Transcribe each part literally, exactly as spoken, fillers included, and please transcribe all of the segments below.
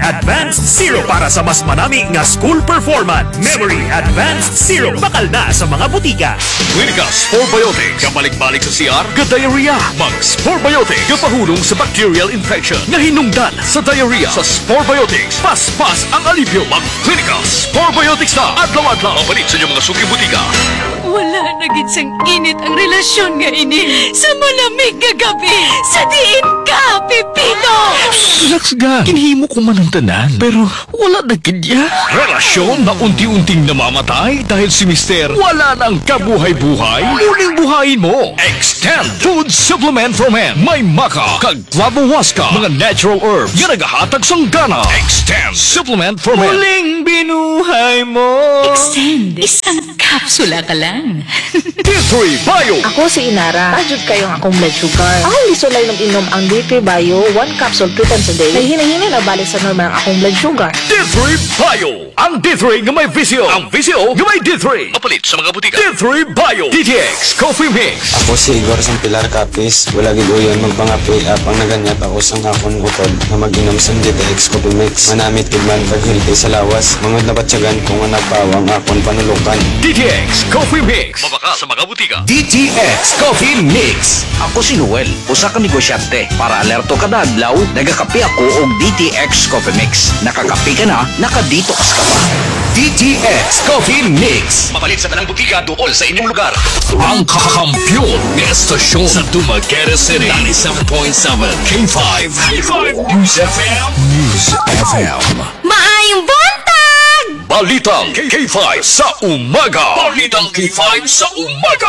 Advanced Zero para sa mas manami nga school performance. Memory Advanced Zero bakal na sa mga butika. Clinica Sporbiotic kabalik-balik sa C R ga diarrhea. Mag Sporbiotic kapahulong sa bacterial infection nga hinungdan sa diarrhea. Sa Sporbiotics pas-pas ang alipyo. Mag Clinica Sporbiotics na adlaw-adlaw mapalit sa inyong mga suki butika. Wala na gid sang init ang relasyon nga ini sa malamig nga gabi sa diin ka, Pipino! Relax ga. Kinhimo ko man ang tanan. Pero wala na kanya. Relasyon na unti-unting namamatay dahil si Mister wala nang kabuhay-buhay. Muling buhayin mo. Extend Food Supplement for Men. May maka, kag clavohuasca, mga natural herbs. Yan nagahatag sang gana. Extend Supplement for Men. Muling binuhay mo. Extend, isang kapsula ka lang. D three Bio. Ako si Inara. Tajud kayong akong blood sugar. Ako lisulay ng inom ang D three Bio, one capsule two times a day. May hinahinay na balik sa normal ang akong blood sugar. D three Bio. Ang D three nga may visio. Ang visio nga may D three. Mapalit sa mga butika. D three Bio. D T X Coffee Mix. Ako si Igor sang Pilar Capis. Wala gid uyon magpangapi apang naganyat ako sang akon gutod na mag-inom sang D T X Coffee Mix. Manamit tigman kag healthy sa lawas. Mangod na batyagan kung nga nagpawang akon panulukan. D T X Coffee Mix. Mabaka sa mga butika. D T X Coffee Mix. Ako si Noel, usa ka negosyante. Para alerto kada adlaw, nagakape ako og D T X Coffee Mix. Nakakape ka na, nakadetox ka pa. D T X Coffee Mix. Mapalit sa tanang butika dool sa inyong lugar. Ang kakampyon ng estasyon sa Dumaguete City. ninety-seven point seven K five. K five News F M. News F M. Maayong buntag! Balitang K five sa umaga. Balitang K five sa umaga.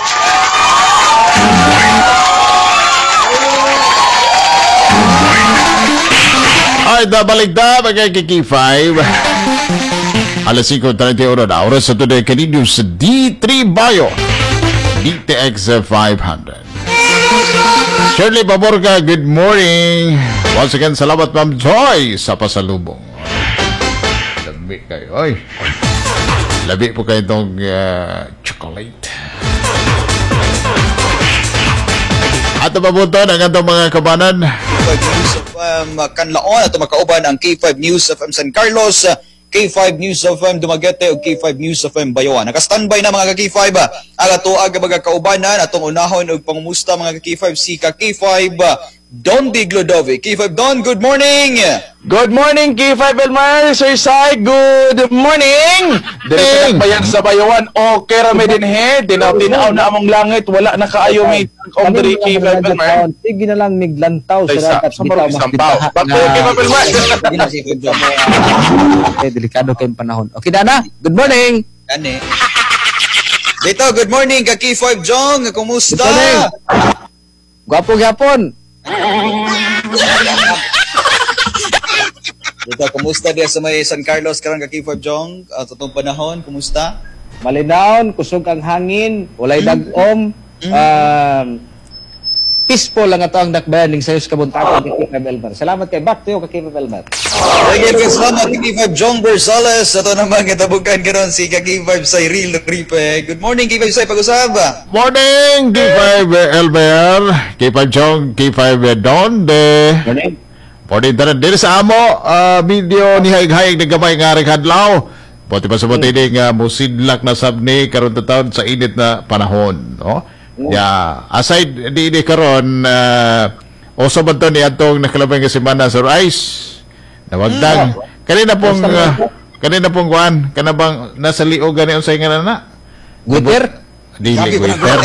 Ay, nabalik na mga K five. Alas five thirty-one na oras sa today kaninyo sa D three Bio D T X five hundred. Shirley Paborga, good morning. Once again, salamat Ma'am Joy sa pasalubong. Labi kayo, oy. Labi po kayo itong uh, chocolate. At mabuto ng atong mga kabanan. K five News of um, Kanlaon at makauban ang K five News of um, San Carlos, uh, K five News of um, Dumaguete o K five News of um, Bayoan. Naka-standby na mga ka-K five uh, ang atuag mga kaubanan atong unahon og pangumusta mga ka-K five si ka-K five uh, Don Di Glodovic. K five Don, good morning! Good morning, K five Elmar. Sir Sai, good morning! Dili ka bayan sa Bayawan. Okay, rame din he. Tinaw-tinaw na among langit. Wala na kaayo may om diri K five Elmar. Sige na lang miglantaw sa dapat bitaw mas bitaw. Bakit K five Elmar? Okay, delikado kayong panahon. Okay, Dana. Good morning. Gani. Dito, good morning ka-K five Jong. Kumusta? Good morning. Gwapo gyapon. Dito, kumusta diya sa may San Carlos karon ka-K five Jong? At itong panahon, kumusta? Malinaw, kusog ang hangin, walay Mm. dagom. Mm. Um, peaceful lang ato ang dakbayan ning sayos kabuntagan kay K five Elmar. Salamat kay Back to you kay K five Elmar. Again, guys, salamat kay K five Jong Bersales. Ito naman kitabukan karon si ka-K five Sai Real Ripe. Good morning, K five Sai. Pag-usap ba? Morning, K five Elmer, K five Chong, K five Don, de. Morning. Morning, tanan. Dili sa amo, uh, video ni Hayag-Hayag na gamay nga rin hadlaw. Buti pa sa buti din nga musidlak na sabni karon taon sa init na panahon. No? Yeah. Aside, di di karon, uh, oso ba ito ni atong nakalabay nga semana sa Rice? Nawagdang. Kanina pong, uh, kanina pong kuhan, kanabang nasa liog gani unsay nga na? Guter? Dili, Guter.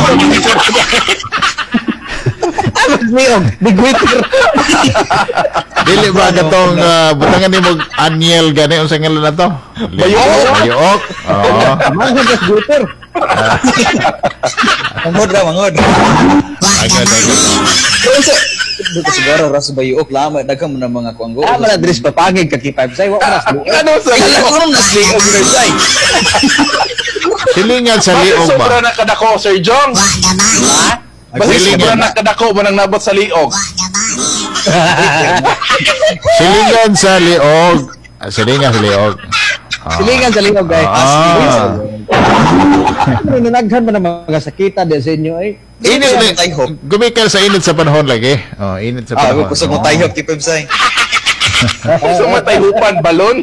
Liog, di Guter. Dili ba katong uh, butangan ni mo Aniel gani unsay nga na to? Bayok. Bayok. Oo. Manghod ka Guter. Mangod ra, mangod. Agad agad. Dito siguro ras bayok lama daghang man mga kuanggo. Ah, mala dris papangig ka K five Sai. Wa na. Ano sa Ano nas liog na say? Silingan sa liog Sobra ba? na kadako, Sir Jong. Basta sobra na kadako mo nang nabot sa liog. Silingan sa liog. Ah, Silingan sa liog. Ah. Silingan sa liog, guys. Ah. Nanaghan man ang mga sakita din sa inyo ay. Init Sa na. tayhop. Gumikal sa init sa panahon lagi. Oh, init sa Ah, panahon. kusog mo Oh. tayhop K five Sai. Sumatay hupan, balon.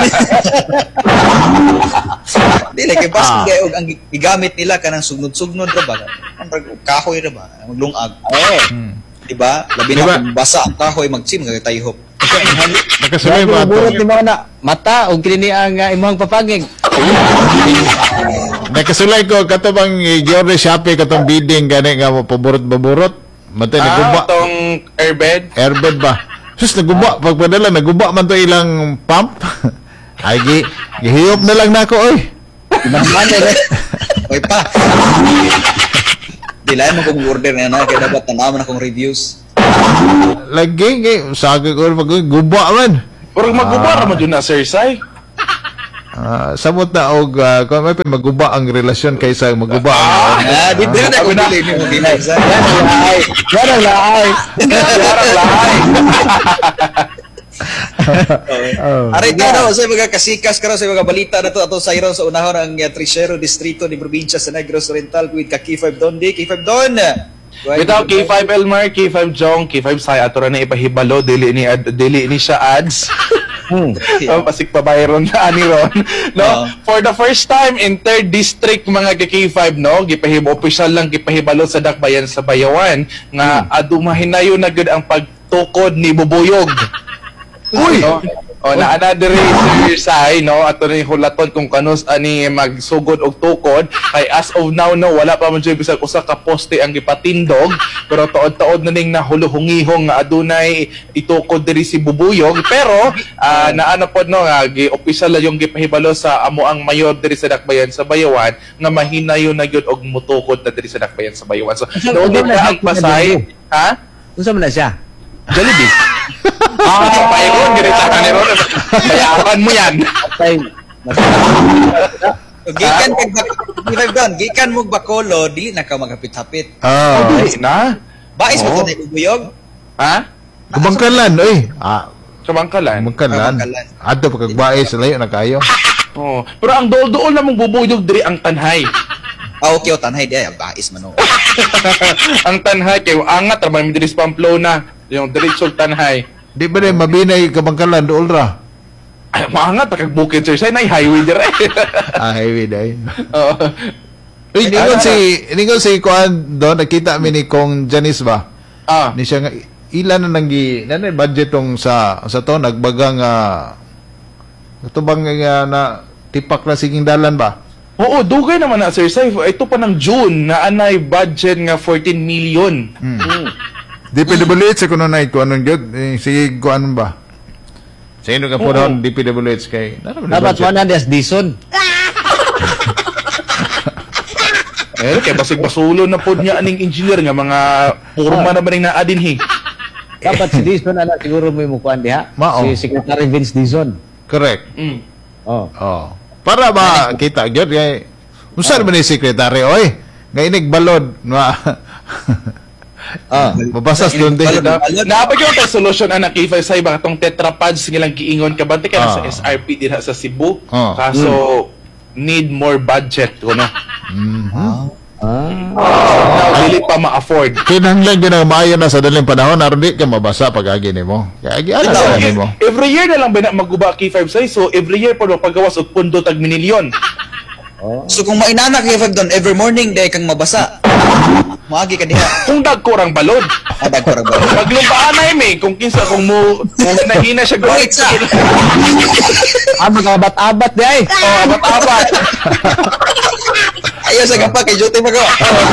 Dili kay pas Ah. kay og ang gigamit nila kanang sugnod-sugnod ra ba? Ang rag- kahoy ra ba? Ang lungag. Eh. Di ba? Labi Di ba? na kung basa ang kahoy magsim nga tayhop. Nakasulay ba ito? Burot ni mga na mata o kini ang uh, imong papanging. Nakasulay ko katong Giorgio Shopee katong bidding gani nga mo paborot-baborot. Matay Ah, naguba. itong airbed. Airbed ba? Sus naguba pagpadala naguba man to ilang pump. Ay gi gihiyop na lang nako oy. Naman eh. Oy pa. Dili mo kung order na na kay dapat tanaman akong reviews. Lagi gi sagay ko mag guba man. Pero maguba ra man jud na Sir Sai. Ah, samot na og uh, kung may maguba ang relasyon kaysa maguba ang Ah, di ba na ko dili ni mo ginasa. Yan ang lahay. Yan ang lahay. Parang lahay. Aray ka daw sa mga kasikas karon sa mga balita na to ato sa iron sa unahon ang uh, Tricero distrito ni probinsya sa Negros Oriental with ka K five Don di K five Don. Without K five Elmar, K five Jong, K five Sai ato ra na ipahibalo dili ni ad, dili ni siya ads. Hmm. Oh, pasik pa bayron na ani ron. No, Oo. for the first time in third district mga K five no, gipahib official lang gipahibalo sa Dakbayan sa Bayawan nga adumahinayo na gud ang pagtukod ni Bubuyog. Uy, no? O na another Sir Sai no, ato ni hulaton kung kanus ani magsugod og tukod kay as of now no wala pa man jud bisag usa ka poste ang gipatindog pero tuod-tuod na ning nahuluhungihong nga adunay itukod diri si Bubuyog pero uh, naano pod no nga gi-official la yung gipahibalo sa amo ang mayor diri sa Dakbayan sa Bayawan nga mahinayo na gyud og mutukod na diri sa Dakbayan sa Bayawan. So doon Ano na na ang siya, Pasay, ha? Unsa man na siya? Jollibee. Ah, papayon ganito ka ni Ron. Bayaran mo yan. Tay. Gikan kay K five Don, gikan mo Bacolod dili na ka magapit-hapit. Ah, Dili na. Bais mo Oo. to na ibuyog. Ha? Kubangkalan oy. Ah, Sa Bangkalan. kubangkalan. Kubangkalan. Adto pagkagbae sa layo na kayo. Oh. Pero ang dool-dool na mong bubuyog diri ang tanhay. Ah, okay, o tanhay di ay bais man o. Ang tanhay kay angat ra man mi diri sa Pamplona, yung diretsong tanhay. Di ba na mabinay kabangkalan dool ra? Ay, maangat pa kag bukid sir, say nay highway dire. Ah, highway dai. Oo. Uy, ningon si ningon si kuan do nakita mi ni Kong Janice ba? Ah, Ni siya nga ilan na nang gi nanay budget tong sa sa to nagbagang uh, ito bang nga na tipak na siging dalan ba? oo, dugay naman na sir. Say, ito pa ng June na anay budget nga fourteen million. Hmm. D P W H sa kuno na ko anong gyud eh, sige ko ano ba? Sa ino ka po doon D P W H kay Dapat mo na des dison. Eh, kay basig basulo na pod niya aning engineer nga mga purma na maning naadin hi. Dapat si Dison ana siguro mo imukuan diha. Mao. Si Secretary Vince Dison. correct. Mm. Oh. Oh. Para ba kita gyud kay unsa man ni secretary oy? Nga inig balod nga Ah. mabasas doon din. Na, Naapag yung tayo solution anak K five Sai baka tong tetrapads nilang giingon ka bante ka na sa Ah. S R P din sa Cebu. Ah. Kaso need more budget kuno. Ah. Now dili pa ma-afford. Kinahanglan gyud nga maayo na sa daling panahon aron di ka mabasa pag agi nimo. Kaya agi ana So, sa nimo. every year na lang ba na maguba K five Sai so every year pa pagawas og pundo tag minilyon. So kung mainana K five Don every morning day kang mabasa. Maagi ka diha. Kung dag ko rang balod. Adag ko ra ba? Maglumbaan na yun eh. Kung kinsa kung mo kung nahina siya Wait, gawin sa. Ah, magabat-abat di ay. Oh, abat-abat. Ayaw sa gapa kay Jote magawa.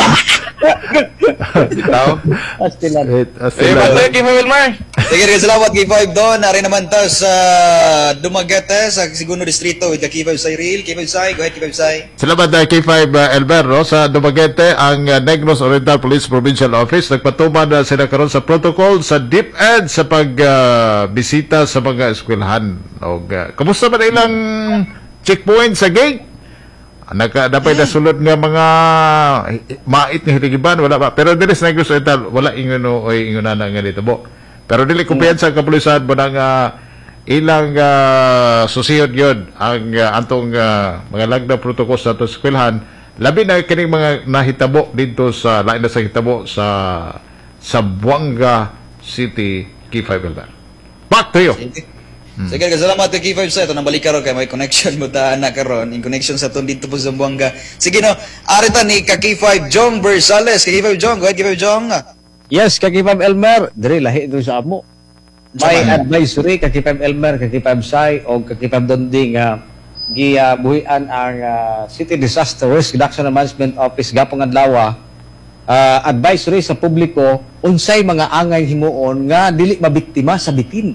Tao. Astilan. Wait, Eh, asila. batay kay Wilmar. Sige, rin salamat K five Don. Nari naman ta sa Dumaguete sa Segundo Distrito with K five Sai Real. K five Sai, go ahead K five Sai. Salamat uh, K five uh, Elberro sa Dumaguete ang uh, Negros Oriental Police Provincial Office nagpatuman na sila karon sa protocol sa DepEd sa pagbisita sa mga eskwelahan. Og uh, kumusta ba na ilang checkpoint sa gate? Naka dapat na sulod nga mga mait nga hiligiban wala ba pero dili sa Negros Oriental wala ingono oy ingonana nga dito bo. Pero dili kumpiyansa ka kapulisan mo nga uh, ilang uh, susihod yun ang uh, antong uh, mga lagda protocol sa atong eskwelahan labi na kining mga nahitabo dito sa lain na sa hitabo sa sa Buanga City K five Elbar. Back to you. Sige, salamat kay K five sa ito. Nabalik ka ron kay may connection mo ta na karon. In connection sa itong dito po sa Zamboanga. Sige no, arita ni ka K five Jong Bersales. K five Jong, go ahead K five Jong. Yes, ka K five Elmer, diri lahi do sa amo. May advisory ka K five Elmer, ka K five Sai o ka K five Donding nga gibuhian ang ah, City Disaster Risk Reduction and Management Office gapong adlaw. Uh, advisory sa publiko unsay mga angay himuon nga dili mabiktima sa bitin.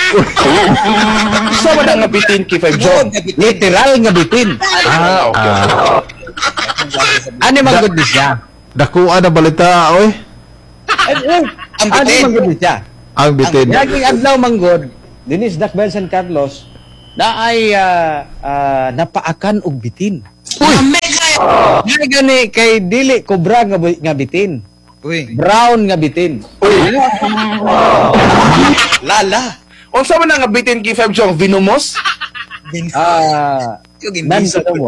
Sa man nga bitin K five Jong. Literal nga bitin. Ah, okay. Ano man gud siya? Dakuan na balita, oy. Ang Ano bitin. man gud siya? Ang bitin. Laging adlaw manggod dinis Dakbayan San Carlos na ay ah, ah, napaakan og bitin. Uy! Nga gani kay dili kobra nga, bu- nga bitin. Uy, Brown nga bitin. lala. Unsa man nga bitin K five Jong? Vinumos? Bin. Ah, Yung nan imbisa mo.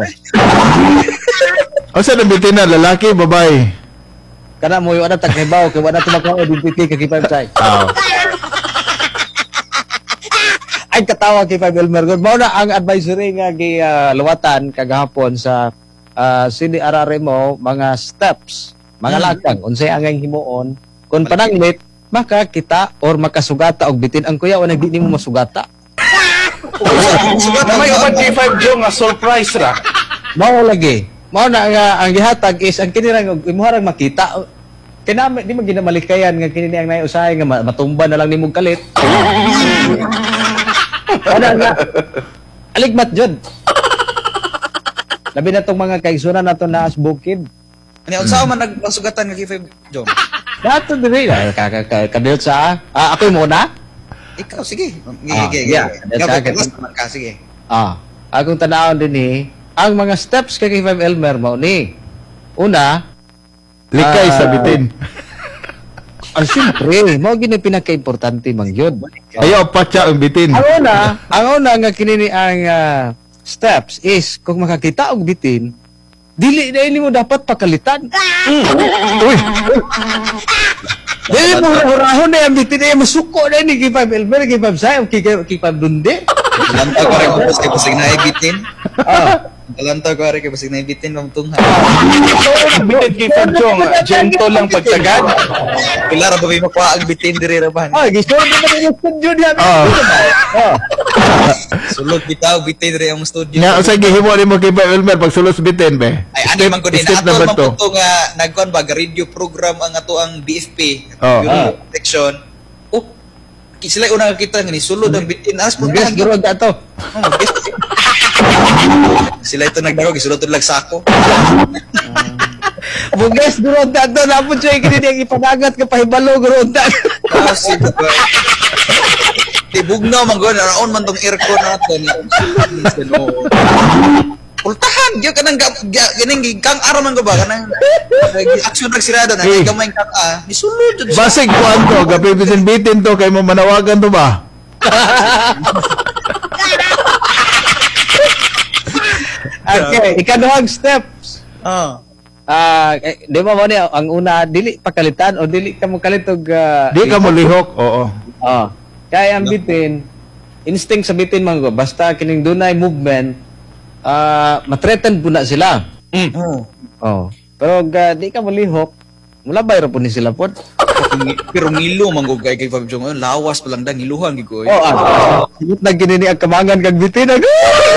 O sa nabitin na, lalaki, babae? Kana mo yung ano taghibaw kay wala tumakao din piti kay five say. Ah. Ay katawa kay five Elmer God. Mao na ang advisory nga gi ah, luwatan kagahapon sa uh, C D R R M O mga steps, mga lakang unsay angay himuon kun pananglit makakita or makasugata og bitin ang kuya o nagdi nimo masugata. Na may uban K five Jong nga surprise ra. Mao lagi. Mao na nga ang gihatag is ang kini ra imuharang makita. Kinami di man ginamalikayan nga kini ang naiusahay nga ma- matumba na lang nimo kalit. Ana nga. Aligmat jud. Labi na tong mga kaigsunan nato na as bukid. Ano unsa man nagsugatan nga K five Jong? Dato diri na kadiyot sa ah, ako muna. Ikaw sige. Sige, Ah, sige. yeah. Nga That's ba okay. mas naman ka sige. Ah, akong tanawon din ni ang mga steps kay K five Elmer mao ni. Una, Likay Ah. sa bitin. ang siyempre, mao gini pinaka-importante man yun. Ayaw, patsa ang bitin. Ang una, ang una nga kinini ang ah, steps is kung makakita og bitin, dili na mo dapat pakalitan. Uy! Dili mo hurahon na yung bitin na masuko na ni K five Elmer, K five Sai, o K five Dundi. Talanta ko rin kung kasi pasig na ibitin. Ah, Talanta ko rin kung pasig na ibitin mamtunghan. Bitin K five Jong, gentle lang pagtagad. Kailan ra ba may makuha ang bitin diri ra ba? ah, gusto mo na yung studio niya. Ah. Ah. Sulod bitaw bitin diri ang studio. Nga, sa gihimo ni mo kay Elmer, pag sulos bitin, be. Ay ano man ko din step ato number man two. po nga nagkuan ba radio program ang ato ang B F P. Oh. Yung protection. Oh, ki- sila una nakita nga ni sulod ang bitin as Yes, puntahan guro ka to. Oh, yes. Sila ito nagdaro gisulod lag sako. Bugas guro ka to. Napon siya ikini niyang ipanagat ka pahibalo guro ka. Kasi ba. Di bugnaw man gud aron man tong aircon natin. Ultahan gyud kanang ganing kang araw man ko ba kanang action nagsirado na Eh. gamay kang ah nisulod jud siya. Basig kuan to, gabi bitin-bitin to, kay mo manawagan to ba? Okay, ikaduhang steps. Ah. Ah, eh, di ba mo ni ang una dili pakalitan o dili ka mo kalitog ah, Di ka mo lihok, oo. Ah. Kaya ang bitin, instinct sa bitin man ko, basta kining dunay movement, ah, mathreaten po na sila. Oh. Oh. Pero ga, di ka malihok, mula bayro po ni sila po. Pero ngilo man gud kay kay Fab Jong Ayun, lawas pa lang dang iluhan gid ko. Oh, ah. Sigit na ginini ang kamangan kag bitin. Ag-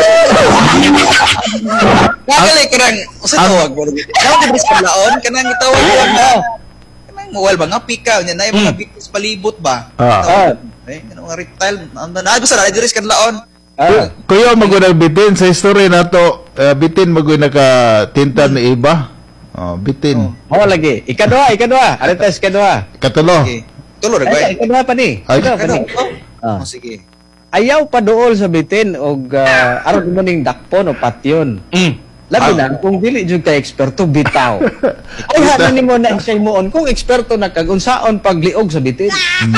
Kagali kanang usa tawag mo. Daw gid sa laon kanang itawag ko na. Kanang well ba nga pika nya nay mga bitis palibot ba. Ah. Eh, ano nga reptile, ang na basta na diris kan laon. Ah. Kuya, magunang bitin sa history na to, uh, bitin magunang nakatintan ni iba. Oh, bitin. Oh, lagi. Ikaduha, ikaduha. Ano tayo ikaduha? Katulo. Okay. Tulo ra Ay, gay. ikaduha pa ni. Ay. Ikaduha pa ni. Oh, Ah. sige. Ayaw pa dool sa bitin og uh, aron mo ning dakpon o patyon. Labi na kung dili jud kay eksperto bitaw. Ay hanan nimo na siya moon kung eksperto na kag unsaon pagliog sa bitin.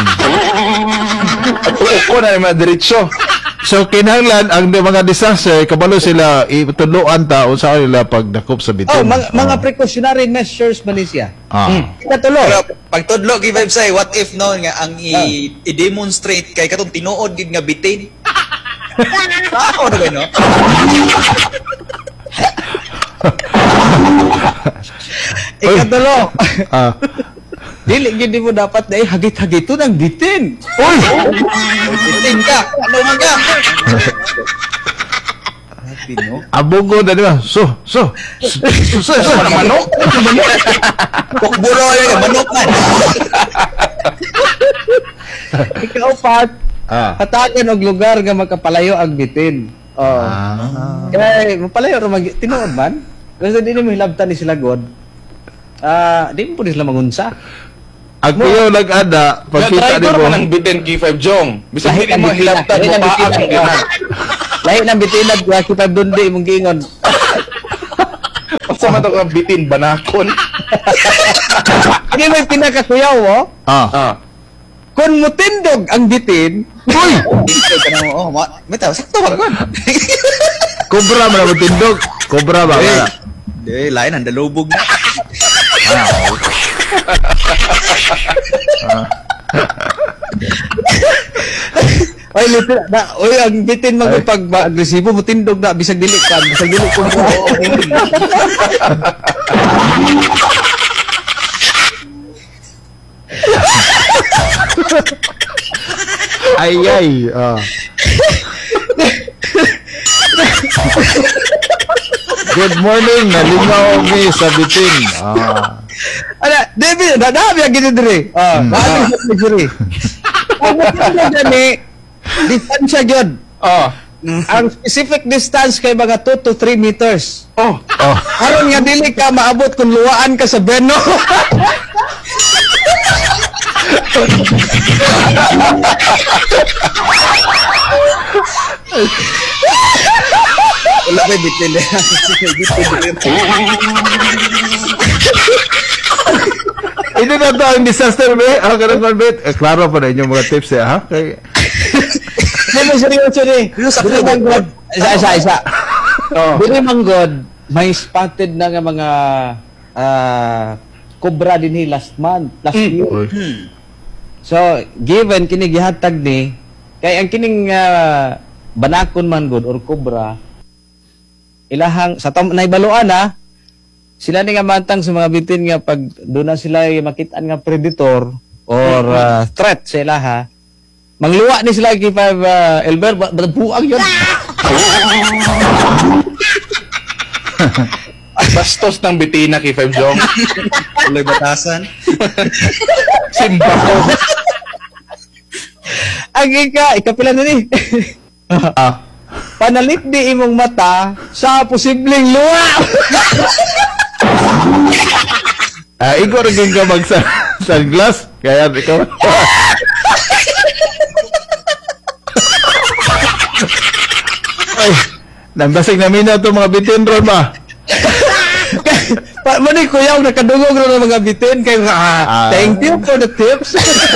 At uko na yung mga diretsyo. So, kinahanglan, ang di- mga disaster, kabalo sila, ituluan ta, o sa nila pagdakop sa bitin. Oh, mga, mga precautionary measures man ni siya. Ah. Ikatulo. Pero pag tudlo gi vibe say what if no nga ang i- i-demonstrate kay katong tinuod gid nga bitin. Ako na ba, no? Ikatulo. Ah. Dili gid mo dapat na hagit-hagito ng bitin. Uy! Bitin ka. Ano man ka? Happy, no? Abogo na di ba? So, so. So, so, so. Manok? Kukburo yun, manok man. Ikaw pat, Ah. hatagan og lugar nga magkapalayo ang bitin. Oh. Ah. Kaya mapalayo ra mag tinuod man. Kasi di mo hilabtan ni sila god. Ah, di mo pud sila mangunsa. Ang kuyaw nag-ada, pagkita Try ni ko mo. naman ang bitin K five Jong. Bisag Lahi hindi ang mo bitin, hilabtan lahi mo ang pa bitin, ang lahi. ginan. Lahi ng bitinad wa kita dundi imong giingon. Sa man ang bitin banakon. Hindi may pinakakuyaw oh. Ah. Ah. Kung mutindog ang bitin, Uy! Ito ka na mo. Oh, ma- may tao, sakto ba kon? Kobra mo na matindog. Kobra ba? Eh, Wala. eh, lain, ang dalubog na. oy litin na, oy ang bitin mag pag agresibo mutindog na bisag dili ka, bisag dili ko. Ay, ay. Ah. Good morning. Nalingaw mi sa bitin. Ah. Ana, David, na dami ang gini dire. Ah, ano sa dire? Ang mutindog gani distansya gyud. Ah. Ang specific distance kay mga two to three meters. Oh. Oh. Aron nga dili ka maabot kung luwaan ka sa beno. Wala ba bitin na? Ito na to ang disaster, be. Ah, ganun man, be. Eh, klaro pa na inyong mga tips, eh, ha? Okay. Dili seryoso ni. Dili manggod. Isa isa isa. Oh. Dili manggod may spotted na nga mga ah cobra dinhi last month, last year. Uy. So, given kini gihatag ni kay ang kining ah, banakon man gud or cobra ilahang sa tam naibaluan ha sila ni nga mantang sa mga bitin nga pag doon na sila makitaan nga predator or ah, threat sa ilaha mangluwa ni sila kay five uh, Elber buang yun. Bastos ng bitina K five Jong. Tuloy batasan. Simba ko. Ang ika, ikapila na ni. Ah. Panalit di imong mata sa posibleng luwa. Ah, ikaw rin ka mag sunglass. Kaya ikaw. Ay, nambasig namin na ito mga bitin ron ba? Pa mani kuya og nakadungog ro ng mga bitin kay ah, Ah. thank you for the tips.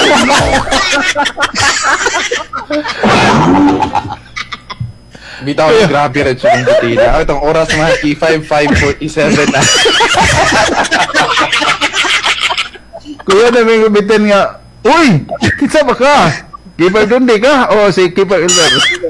Bitaw yung grabe rin siya ng bitina. Ah, itong oras mga K five five forty-seven na. Kuya na may bitin nga. Uy! Kitsa ba ka? Keeper Dundi ka? O si Keeper Elber?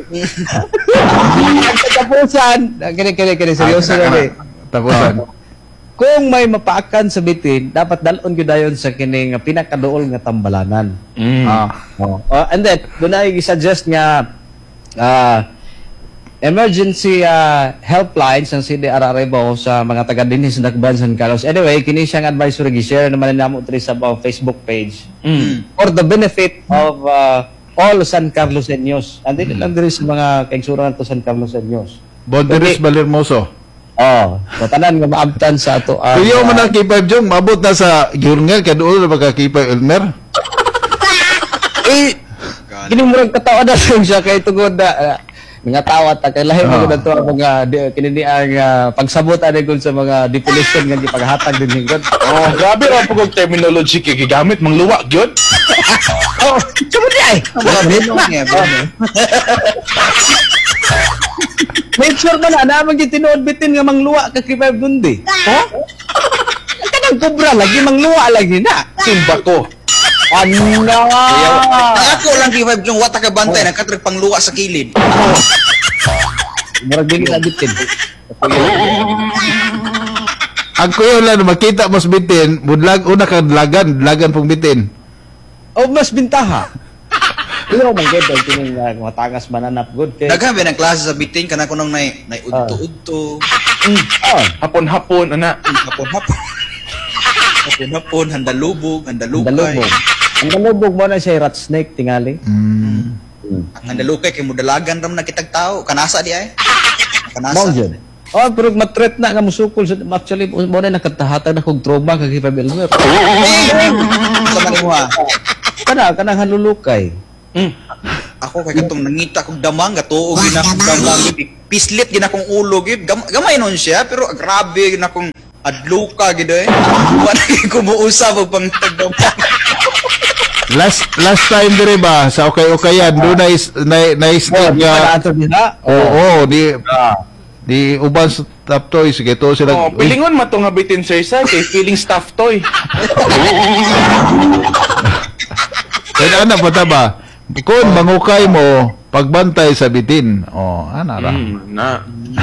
Tapusan, kini kini kini seryoso Ah, na ni. Tapusan. Kung may mapaakan sa bitin, dapat dalon gyud dayon sa kini nga pinakaduol nga tambalanan. Ah. Oh. Uh, and then, doon ay suggest nga ah, emergency uh, helplines ng C D R R Ibo sa mga taga dinhi sa Dakban, San Carlos. Anyway, kini siyang advisory gi-share naman namo diri sa our Facebook page. For the benefit of uh, all San Carloseños. And then lang diri sa mga kaigsuran to San Carloseños. Bonderis Balermoso. Oh, so tanan nga maabtan sa ato ang Kuya mo na Keeper Jong, mabot na sa Gurnel, kadoon na ba ka Keeper Elmer? eh, kini murag katawa na lang siya kay tungod na uh, mga tawat ta kay lahi Ah. mga to ang mga di- kini ni ang uh, pagsabot ani gud sa mga definition nga gipaghatag din hingkod. Oh, grabe ra pugog terminology kay gigamit mangluwa gyud. Oh, sumo di ay. Wala minong niya. Make sure man ana man gyud tinuod bitin nga mangluwa ka kay Five Dundi. Ha? Ang kanang kubra lagi mangluwa lagi na. Simba ko. Ano? Ako lang K five yung wata ka bantay, nakatrag pangluwa sa kilid. Murag dili na bitin. Ang kuyo lang makita mas bitin, budlag una ka lagan, lagan pong bitin. O mas bintaha. Pero man gid ang kining uh, matangas mananap good kay. Daghan ba ng klase sa bitin kana kunong nay nay udto-udto. Oh, Hapon-hapon, ana. Hapon-hapon. Hapon-hapon, handalubog, handalukay. dalubog. Ang dalubog mo na siya rat snake tingali. Mm. Ang handalukay kay mudalagan ram na kitag tao. Kanasa di ay. Kanasa. Mao jud. Oh, pero matret na nga musukol sa actually mo na nakatahatag na kog trauma kag Pabelmer. Sa man mo ha. Kana kanang halulukay. Ako kay katong nangita kog damang gatuo gina kog damang pislit gina kong ulo gid. Gam gamay nun siya pero grabe gina kong adluka gid eh. Wala ko muusab og pangtagdamang. Last last time dire ba sa okay-okayan do na na nice Oh, nga. ato nila. Oo, di di uban sa top toys sige to sila. Oh, pilingon man to nga bitin sir sa kay feeling stuff toy. Kaya ana pa ta ba? Kung mangukay mo, pagbantay sa bitin. Oh, ana ra. Mm, na.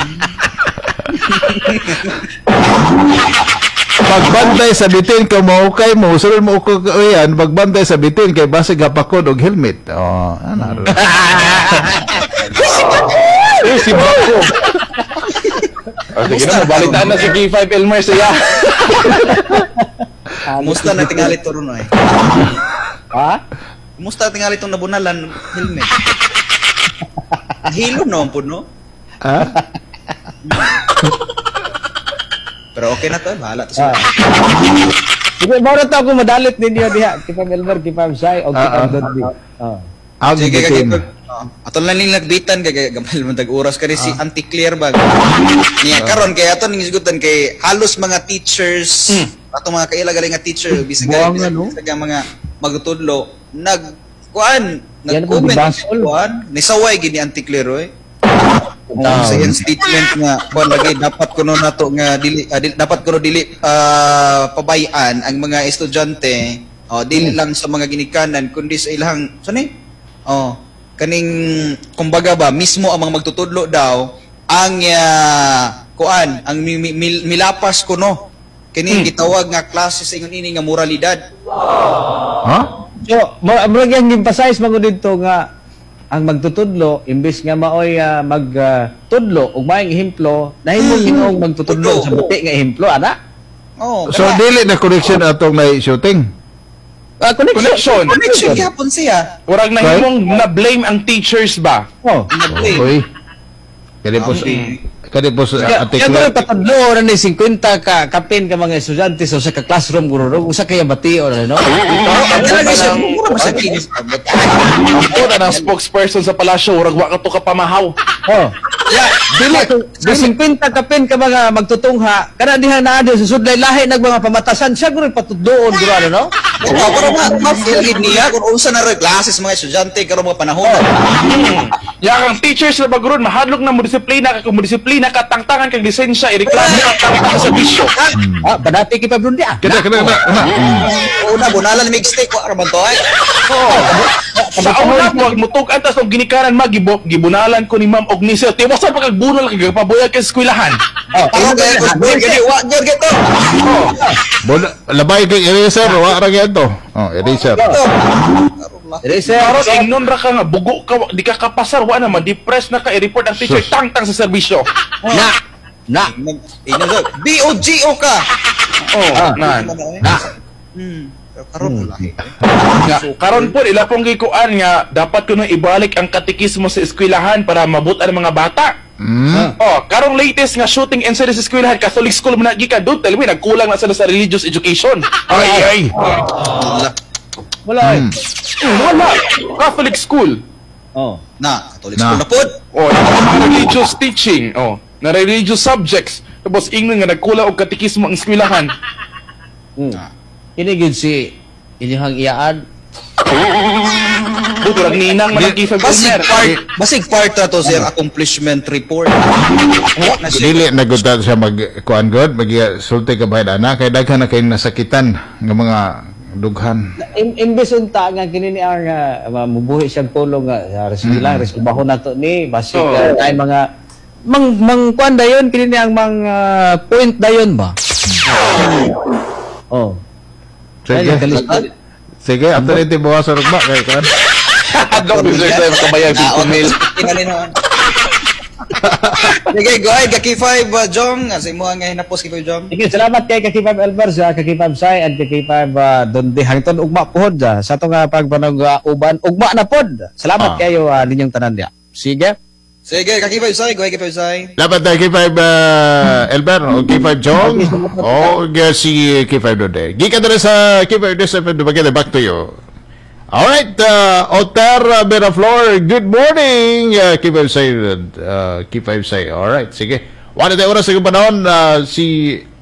Pagbantay sa bitin kung mangukay mo, sunod mo ukukayan, pagbantay sa bitin kay basig gapakod og helmet. Oh, ana ra. Eh, si Bako. Oh, sige na, mabalitaan na si K five Elmer siya. Musta na tingali to ron ay. Ha? Musta tingali tong nabunalan helmet. Hilo no pud no. Ha? Pero okay na to, bahala to sila. Sige, mawala to ako madalit ninyo diha. Kipam Elmer, Kipam Sai, o Kipam Dondi. Oh. Ang Sige, bitin. kaya atol na ning nagbitan kay gamal man tag oras kay si Auntie Claire ba. Niya karon kay aton ning isgutan kay halos mga teachers, ato mga kailagaling nga teacher bisag Buwang nga, no? bisag mga magtudlo nag kuan Yan po, nag-comment dibasol. kuan nisaway gid ni Auntie Claire oy. Uh, sa iyang statement nga kuan lagi dapat kuno nato nga dili, ah, dili dapat kuno dili ah, pabayaan ang mga estudyante oh dili lang sa mga ginikanan kundi sa ilang sani oh kaning kumbaga ba mismo ang mga magtutudlo daw ang ah, kuan ang mi, mi, mil- milapas kuno kini gitawag nga klase sa ingon ini nga moralidad. Ha? So, mo mo yang emphasize mo dito nga ang magtutudlo imbes nga maoy uh, magtudlo ug maayong ehemplo nahimo Ginoong magtutudlo sa buti nga ehemplo ana. Oh, So kaya- dili na connection atong na shooting. Ah, connection. Connection. connection gyapon siya. Urag na himong na-blame ang teachers ba? Oh. Oy. Kani po sa kani po sa Kaya article. kaya patadlo ra ni fifty ka kapin ka mga estudyante sa usa ka classroom guro usa kaya batio na no. Talaga siya mura ba sa kinis. Ako na ng spokesperson sa palasyo, urag wa ka to ka pamahaw. Oh. Ya, dili sa fifty kapin ka mga magtutungha kana diha naa sa sudlay lahi nag mga pamatasan siya guro patudloon guro ano no. Oh, pero ma ma-feel gid niya kung unsa na rin classes mga estudyante karon mga panahon. Ya kang teachers na bagron mahadlok na mo disiplina ka kung mo disiplina ka tangtangan kang lisensya ireklamo ka tangtangan sa bisyo. Ah, padati kay Pablundi ah. Kada kada kada. Una bunalan mixtape wa ra man to ay. Sa una wag mo tug antas og ginikanan magibo gibunalan ko ni Ma'am Ognisel tiwasan pa kag bunal kag pabuyag ka eskwelahan. Oh, Para kay ko gani wa gyud geto. Bola labay kay eraser wa ra gyud to. Oh, eraser. Eraser. Karon ingnon ra ka nga bugo ka wa- di ka kapasar wa na ma-depress na ka i-report ang teacher Sus. tangtang sa serbisyo. Na. Na. Ina so B O G O ka. Oh, Ah. na. Na. Hmm. Karon wala. Nga, karon po ila pong gikuan nga dapat kuno ibalik ang katikismo sa eskwelahan para mabutan ang mga bata. Mm. Oh, karong latest nga shooting incident sa eskwelahan, Catholic school man gikan, don't tell me nagkulang na sila sa religious education. Ay ay. Wala. eh. Hmm, wala. Catholic school. Oh. Na, Catholic Na. school na pod. Oh, mga religious teaching. Oh, na religious subjects. Tapos ingnon nga nagkulang og katikismo ang eskwelahan. Hmm. Kini gid si inyong iyaan. Buto lang ninang man ang kifag Basig Elmer. part, basig part na to sa accomplishment report. Na siya. Dili na gud ta siya mag kuan god mag sulti ka bayad ana kay daghan na kay nasakitan nga mga dughan. Im imbes unta nga kini ni ang uh, mamubuhi siyang tulong nga uh, resila, reskubaho nato ni basig Oh. uh, tay mga mang mang kuan dayon kini ni ang mang ah, point dayon ba. Oh. Sige. Ay, kalista. Sige, after ito bukas sa rugba. Kaya kan. Adlok Mister Sam kabayang fifty mil. Tingali naman. Sige, go ahead, Kaki five, uh, Jong. Sa imo nga hinapos kay Jong. Sige, salamat kay Kaki five Elmer sa Kaki five Sai at Kaki five uh, Dondi hangtod ugma pohod sa sa to nga pagpanog uh, uban ugma na pod. Salamat Ah. kayo uh, ninyong tanan dia. Sige. Sige, Kaki five Sai, go ahead, Kaki five Sai. Dapat tayo K five uh, Elber o K five Jong o uh, si K five Dode. Gikan na rin sa K five News F M. Dumagay back to you. Alright, uh, Oter uh, Miraflor, good morning. Uh, K five say, uh, K five say. Alright, sige. Wala tayo oras sa panahon uh, si